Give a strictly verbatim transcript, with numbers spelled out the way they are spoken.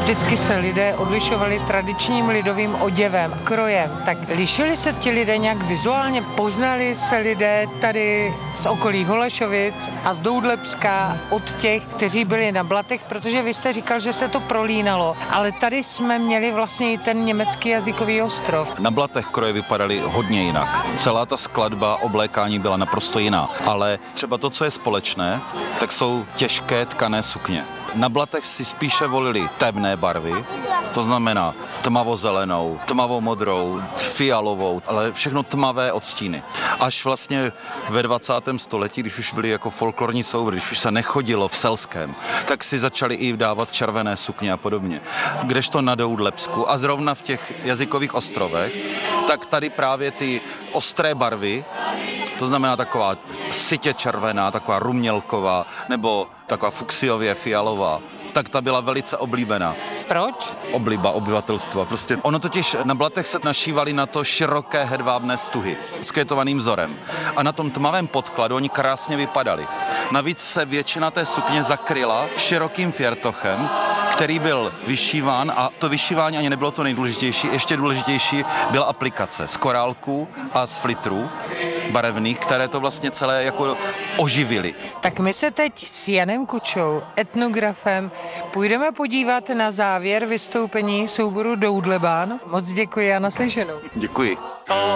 Vždycky se lidé odlišovali tradičním lidovým oděvem, krojem. Tak lišili se ti lidé nějak vizuálně? Poznali se lidé tady z okolí Holešovic a z Doudlebska od těch, kteří byli na Blatech, protože vy jste říkal, že se to prolínalo, ale tady jsme měli vlastně i ten německý jazykový ostrov. Na Blatech kroje vypadaly hodně jinak. Celá ta skladba oblékání byla naprosto jiná, ale třeba to, co je společné, tak jsou těžké tkané sukně. Na Blatech si spíše volili temné barvy, to znamená tmavozelenou, tmavomodrou, fialovou, ale všechno tmavé odstíny. Až vlastně ve dvacátém století, když už byly jako folklorní soubory, když už se nechodilo v selském, tak si začali i dávat červené sukně a podobně. Kdežto na Doudlebsku a zrovna v těch jazykových ostrovech, tak tady právě ty ostré barvy, to znamená taková sytě červená, taková rumělková nebo taková fuksiově fialová, tak ta byla velice oblíbená. Proč? Obliba obyvatelstva. Prostě ono totiž na Blatech se našívali na to široké hedvábné stuhy s květovaným vzorem. A na tom tmavém podkladu oni krásně vypadali. Navíc se většina té sukně zakryla širokým fjertochem, který byl vyšíván, a to vyšívání ani nebylo to nejdůležitější, ještě důležitější byla aplikace z korálků a z flitrů barevných, které to vlastně celé jako oživily. Tak my se teď s Janem Kučou, etnografem, půjdeme podívat na závěr vystoupení souboru Doudlebán. Moc děkuji a naslyšenou. Děkuji.